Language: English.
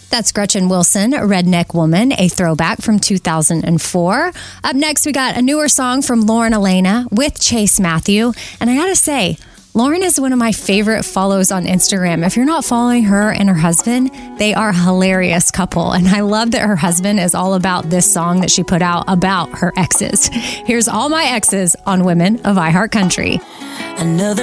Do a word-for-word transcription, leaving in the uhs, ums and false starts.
That's Gretchen Wilson, Redneck Woman, a throwback from two thousand four. Up next, we got a newer song from Lauren Elena with Chase Matthew. And I gotta say, Lauren is one of my favorite follows on Instagram. If you're not following her and her husband, they are a hilarious couple. And I love that her husband is all about this song that she put out about her exes. Here's All My Exes on Women of iHeartCountry. Another